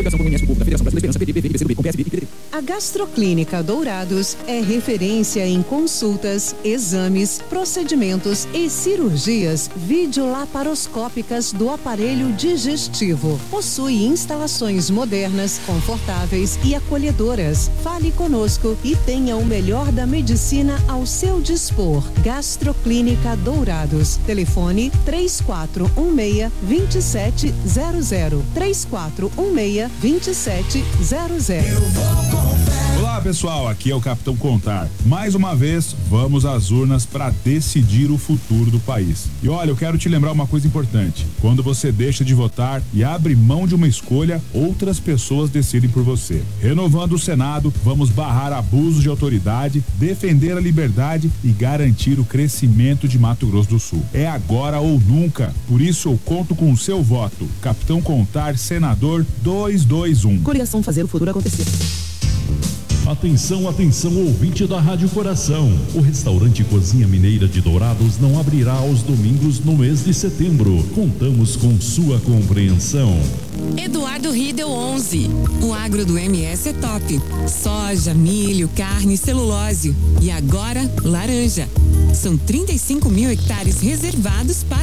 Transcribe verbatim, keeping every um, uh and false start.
A Gastroclínica Dourados é referência em consultas, exames, procedimentos e cirurgias videolaparoscópicas do aparelho digestivo. Possui instalações modernas, confortáveis e acolhedoras. Fale conosco e tenha o melhor da medicina ao seu dispor. Gastroclínica Dourados. Telefone três quatro um seis, dois sete zero zero. três quatro um seis, dois sete zero zero. Olá pessoal, aqui é o Capitão Contar. Mais uma vez, vamos às urnas para decidir o futuro do país. E olha, eu quero te lembrar uma coisa importante. Quando você deixa de votar e abre mão de uma escolha, outras pessoas decidem por você. Renovando o Senado, vamos barrar abusos de autoridade, defender a liberdade e garantir o crescimento de Mato Grosso do Sul. É agora ou nunca. Por isso eu conto com o seu voto. Capitão Contar, senador duzentos e vinte e um. Coligação Fazer o Futuro Acontecer. Atenção, atenção, ouvinte da Rádio Coração. O restaurante Cozinha Mineira de Dourados não abrirá aos domingos no mês de setembro. Contamos com sua compreensão. Eduardo Riedel onze. O agro do M S é top. Soja, milho, carne, celulose. E agora, laranja. São trinta e cinco mil hectares reservados para